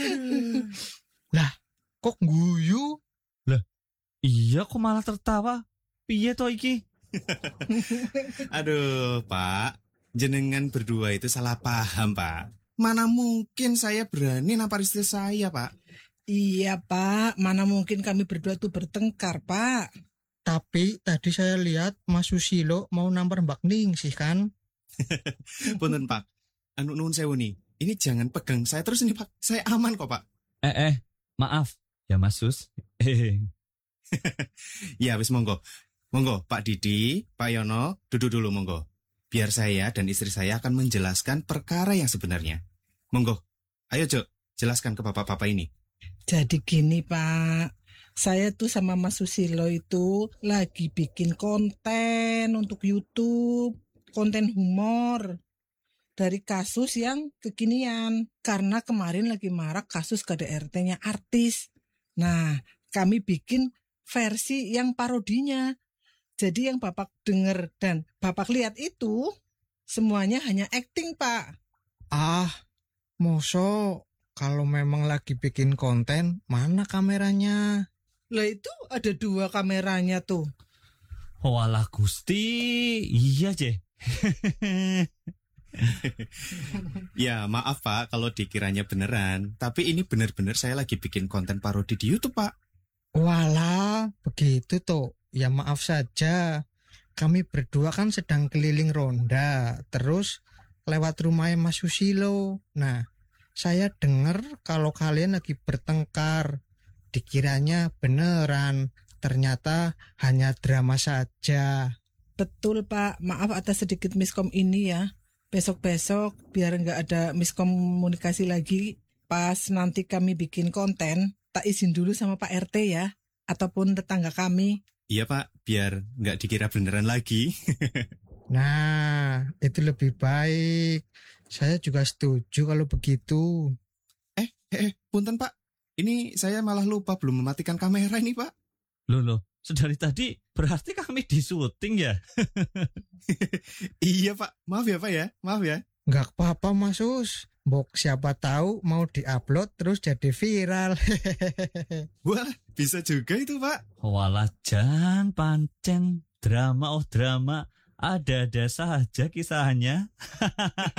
Lah, kok guyu? Iya kok malah tertawa. Piye to iki? Aduh, Pak. Jenengan berdua itu salah paham, Pak. Mana mungkin saya berani nampar istri saya, Pak. Iya, Pak. Mana mungkin kami berdua tuh bertengkar, Pak. Tapi tadi saya lihat Mas Susilo mau nampar Mbak Ning sih kan? Punten, Pak. Nuwun sewu nih. Ini jangan pegang saya terus ini, Pak. Saya aman kok, Pak. Maaf. Ya Mas Sus. Ya, wis monggo. Monggo, Pak Didi, Pak Yono, duduk dulu monggo. Biar saya dan istri saya akan menjelaskan perkara yang sebenarnya. Monggo. Ayo, Jok. Jelaskan ke bapak-bapak ini. Jadi gini, Pak. Saya tuh sama Mas Susilo itu lagi bikin konten untuk YouTube. Konten humor. Dari kasus yang kekinian. Karena kemarin lagi marak kasus KDRT-nya artis. Nah, kami bikin versi yang parodinya. Jadi yang Bapak dengar dan Bapak lihat itu semuanya hanya acting, Pak. Moso, kalau memang lagi bikin konten, mana kameranya? Lah itu ada 2 kameranya tuh. Walah Gusti. Iya, Je. Ya, maaf, Pak, kalau dikiranya beneran. Tapi ini bener-bener saya lagi bikin konten parodi di YouTube, Pak. Walah, begitu toh. Ya maaf saja. Kami berdua kan sedang keliling ronda. Terus lewat rumahnya Mas Susilo. Nah, saya dengar kalau kalian lagi bertengkar. Dikiranya beneran. Ternyata hanya drama saja. Betul, Pak. Maaf atas sedikit miskom ini ya. Besok-besok biar nggak ada miskomunikasi lagi. Pas nanti kami bikin konten, tak izin dulu sama Pak RT ya. Ataupun tetangga kami. Iya, Pak, biar nggak dikira beneran lagi. Nah, itu lebih baik. Saya juga setuju kalau begitu. Punten, Pak. Ini saya malah lupa belum mematikan kamera ini, Pak. Loh, sedari tadi berarti kami di syuting ya? Iya, Pak. Maaf ya, Pak ya. Maaf ya. Nggak apa-apa, Mas Sus. Mbok siapa tahu mau diupload terus jadi viral. Wah, bisa juga itu, Pak. Walah jan pancen. Drama. Ada-ada saja kisahnya.